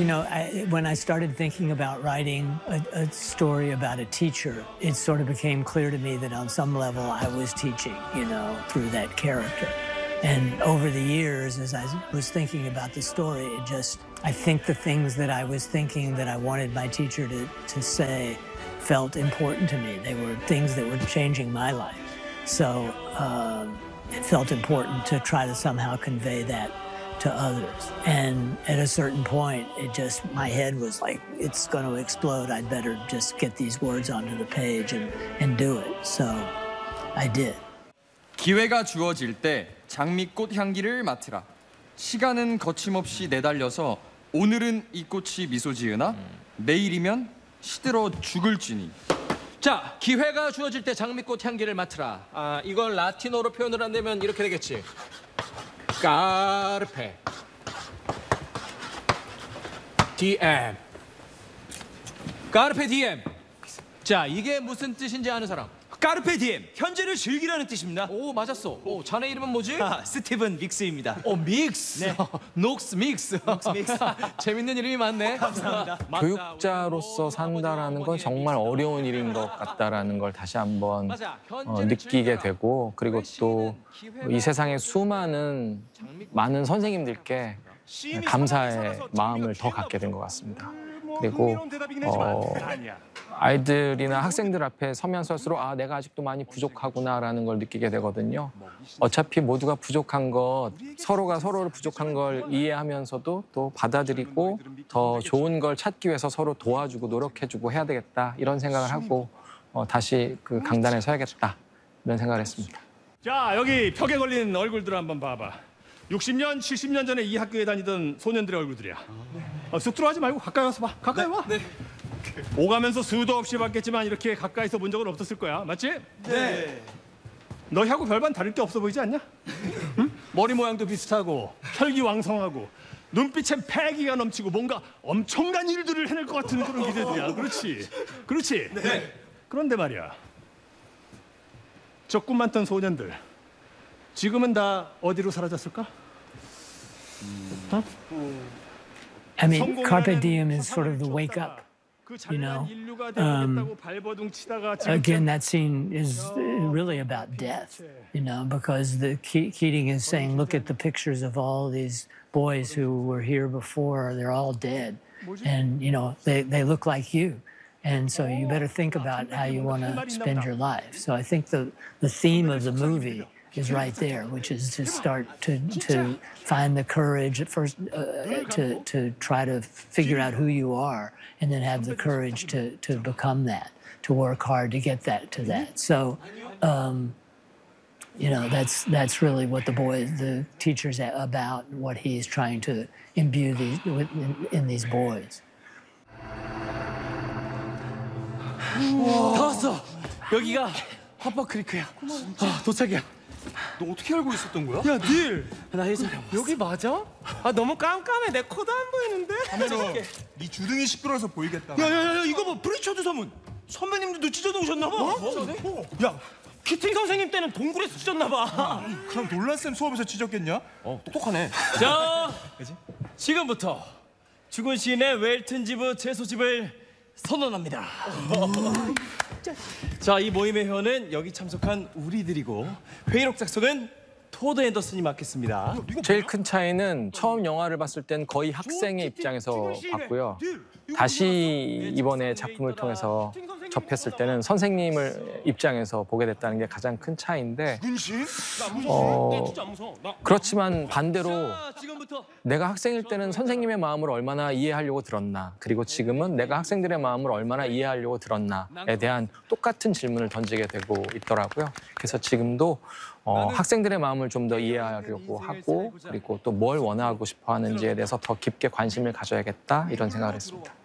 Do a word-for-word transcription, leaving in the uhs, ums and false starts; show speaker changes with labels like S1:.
S1: You know, I, when I started thinking about writing a, a story about a teacher, it sort of became clear to me that on some level I was teaching, you know, through that character. And over the years, as I was thinking about the story, it just, I think the things that I was thinking that I wanted my teacher to, to say felt important to me. They were things that were changing my life. So um, it felt important to try to somehow convey that to others. And at a certain point, it just, my head was like, it's going to explode. I'd better just get these words onto the page and, and do it. So I did.
S2: 기회가 주어질 때 장미꽃 향기를 맡으라. 시간은 거침없이 내달려서 오늘은 이 꽃이 미소 지으나 내일이면 시들어 죽을지니.
S3: 자, 기회가 주어질 때 장미꽃 향기를 맡으라. 아, 이걸 라틴어로 표현을 한다면 이렇게 되겠지. 까르페 디엠. 까르페 디엠. 자, 이게 무슨 뜻인지 아는 사람?
S4: 까르페 디엠, 현재를 즐기라는 뜻입니다.
S3: 오, 맞았어. 오, 자네 이름은 뭐지?
S4: 아, 스티븐 믹스입니다.
S3: 오, 믹스.
S4: 네.
S3: 녹스 믹스.
S4: 녹스 믹스.
S3: 재밌는 이름이 많네.
S4: 감사합니다.
S5: 교육자로서 산다라는 건 정말 어려운 일인 것 같다라는 걸 다시 한번 어, 느끼게 되고, 그리고 또 이 세상의 수많은 많은 선생님들께 감사의 마음을 더 갖게 된 것 같습니다. 그리고 어, 아이들이나 학생들 앞에 서면 설수록 아, 내가 아직도 많이 부족하구나라는 걸 느끼게 되거든요. 어차피 모두가 부족한 것, 서로가 서로를 부족한 걸 이해하면서도 또 받아들이고 더 좋은 걸 찾기 위해서 서로 도와주고 노력해주고 해야 되겠다, 이런 생각을 하고 어, 다시 그 강단에 서야겠다, 이런 생각을 했습니다.
S6: 자, 여기 벽에 걸린 얼굴들 한번 봐봐. 육십 년, 칠십 년 전에 이 학교에 다니던 소년들의 얼굴들이야. 어, 쑥 들어가지 말고 가까이 와서 봐. 가까이 와. 네. 오가면서 수도 없이 봤겠지만 이렇게 가까이서 본 적은 없었을 거야. 맞지? 네. 너하고 별반 다를 게 없어 보이지 않냐? 응? 머리 모양도 비슷하고 혈기왕성하고 눈빛엔 패기가 넘치고 뭔가 엄청난 일들을 해낼 것 같은 그런 기대들이야. 그렇지? 그렇지? 네. 그런데 말이야. 저 꿈 많던 소년들 지금은 다 어디로 사라졌을까? 어?
S1: I mean, carpe diem is sort of the wake up. You know, um, again, that scene is really about death, you know, because the Ke Keating is saying, look at the pictures of all these boys who were here before, they're all dead. And, you know, they, they look like you. And so you better think about how you want to spend your life. So I think the, the theme of the movie is right there, which is to start to, to find the courage at first, uh, to, to try to figure out who you are, and then have the courage to, to become that, to work hard to get that to that. So, um, you know, that's, that's really what the boy, the teacher's about, what he's trying to imbue these, in, in these boys.
S4: 다 왔어. 여기가 화퍼 크리크야. 아, 도착이야.
S6: 너 어떻게 알고 있었던 거야?
S4: 야, 닐. 나 예전에 여기 맞아? 아, 너무 깜깜해. 내 코도 안 보이는데.
S7: 카메라, 네 주둥이 시끄러워서 보이겠다.
S4: 야야야, 이거 봐. 프리처드 사문. 선배님들도 찢어져 오셨나 봐. 어? 야, 키팅 선생님 때는 동굴에서 찢었나 봐.
S7: 그럼 놀란쌤 수업에서 찢었겠냐?
S4: 어, 똑똑하네. 자, 지금부터 죽은 시인의 웰튼 지브 채소집을 선언합니다. 자, 이 모임의 회원은 여기 참석한 우리들이고 회의록 작성은 토드 앤더슨이 맡겠습니다.
S5: 제일 큰 차이는 처음 영화를 봤을 땐 거의 학생의 입장에서 봤고요. 다시 이번에 작품을 통해서 접했을 때는 선생님을 입장에서 보게 됐다는 게 가장 큰 차이인데, 어, 그렇지만 반대로 내가 학생일 때는 선생님의 마음을 얼마나 이해하려고 들었나, 그리고 지금은 내가 학생들의 마음을 얼마나 이해하려고 들었나에 대한 똑같은 질문을 던지게 되고 있더라고요. 그래서 지금도 어, 학생들의 마음을 좀 더 이해하려고 하고, 그리고 또 뭘 원하고 싶어 하는지에 대해서 더 깊게 관심을 가져야겠다, 이런 생각을 했습니다.